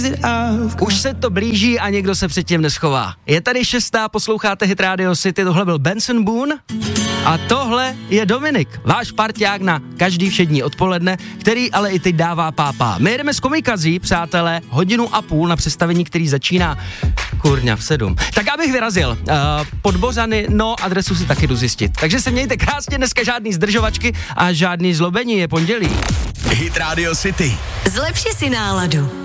Už se to blíží a někdo se předtím neschová. Je tady 6. posloucháte Hit Radio City, tohle byl Benson Boone a tohle je Dominik, váš parťák na každý všední odpoledne, který ale i teď dává pápá. My jedeme s Komikazí, přátelé, 1,5 hodiny na představení, který začíná kurňa v 7. Tak abych vyrazil, Podbořany, no adresu si taky jdu zjistit. Takže se mějte krásně, dneska žádný zdržovačky a žádný zlobení, je pondělí. Hit Radio City. Zlepši si náladu.